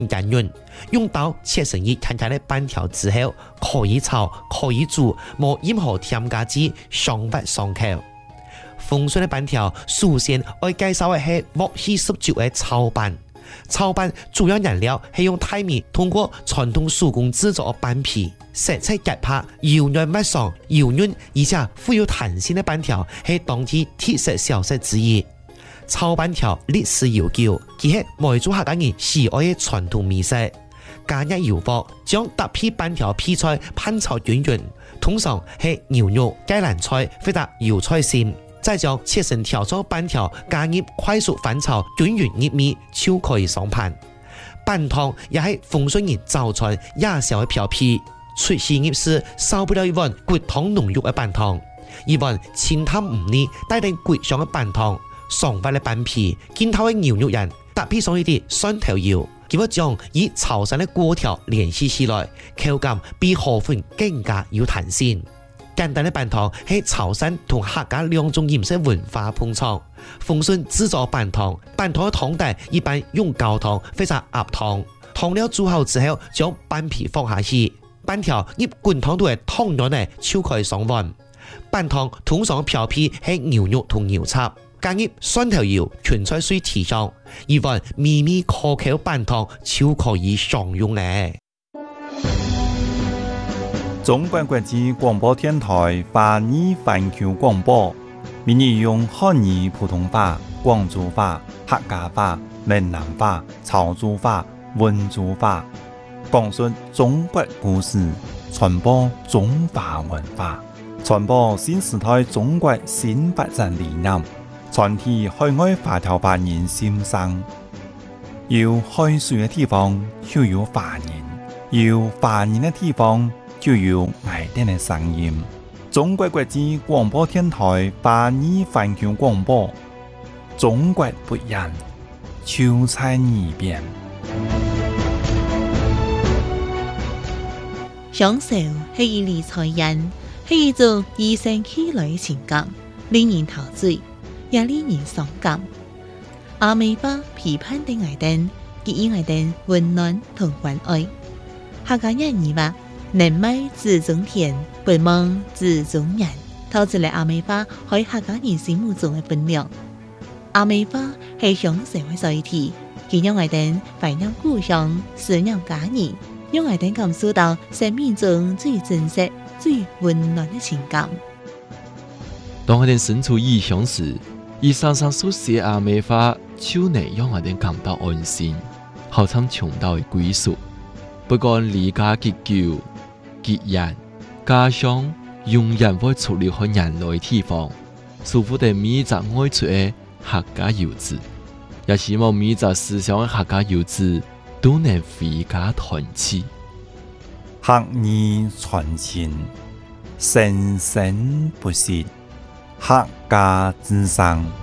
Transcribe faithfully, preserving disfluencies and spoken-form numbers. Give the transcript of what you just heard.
干润，用刀切成一摊摊的板条之后，可以炒，可以煮，冇任何添加剂，爽滑爽口。丰顺的板条，首先要介绍的是莫希十九的炒板。炒板主要原料係用大米通過傳統手工製作的板皮，色彩潔白，油嫩蜜爽，油潤而且富有彈性的板條係當地特色小食之一。炒板條歷史悠久，佢係梅州客家人喜愛的傳統美食。加熱油鑊，將特批板條皮菜烹炒均勻，通常係牛肉、芥蘭菜或者油菜餡。再將切成條狀板條加入快速翻炒，均勻入味就可以上盤。板湯也係豐順人早餐夜宵的標配，出席入室少不了一碗骨湯濃郁的板湯，一碗清淡唔膩帶點骨香的板湯，爽滑的板皮，筋頭的牛肉仁，搭配上一啲蒜頭油，結果將以潮汕的鍋條聯繫起來，口感比河粉更加有彈性。簡單的板湯係潮汕同客家兩種飲食文化碰撞。豐順製作板湯，板湯的湯底一般用高湯或者鴨湯，湯料煮好之後將板皮放下去，板條入滾湯度嘅湯軟呢就可以上碗。板湯通常標配係牛肉同牛雜，加入蒜頭油、芹菜水提香，一碗咪咪可口板湯就可以享用咧。 中國國際廣播電台華語環球廣播，每日用漢語普通話、廣州話、客家話、閩南話、潮州話、溫州話，講述中國故事，傳播中華文化，傳播新時代中國新發展理念，傳遞海外華僑華人心聲。有海水嘅地方就有華人，有華人嘅地方就有愛哋嘅聲音。中國國際廣播電台華語環球廣播，中國不一樣，就在耳邊。 享受係一理財人，係一種與生俱來嘅情感，令人陶醉，也令人傷感。阿美花批判的愛燈，給予愛燈溫暖同關愛。客家人語話：能賣自種田，不忘自種人。透出嚟阿美花喺客家人心目中嘅分量。阿美花係享受嘅載體，佢讓愛燈懷念故鄉，思念家人，讓愛燈感受到生命中最真實、最溫暖嘅情感。 當我哋身處異鄉時，以常常書寫阿美花，就能讓我哋感到安心，好像尋到嘅歸屬。不管離家幾久、幾遠，家鄉永遠會出離開人類地方。祝福的每一個愛出的客家遊子，也希望每一個思鄉的客家遊子都能回家團聚。 客語傳情，生生不息，客家之聲。